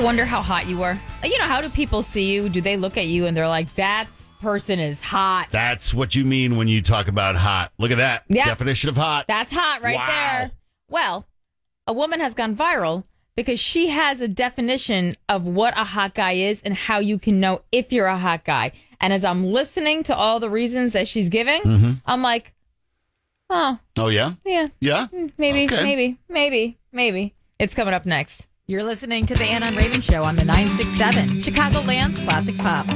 wonder how hot you were? You know, how do people see you? Do they look at you and they're like, that person is hot? That's what you mean when you talk about hot. Look at that. Yep. Definition of hot. That's hot right there. Well, a woman has gone viral because she has a definition of what a hot guy is and how you can know if you're a hot guy. And as I'm listening to all the reasons that she's giving, I'm like, oh. Oh, yeah? Yeah. Yeah? Maybe, Okay. maybe. It's coming up next. You're listening to the Ann on Raven Show on the 967 Chicagoland's Classic Pop.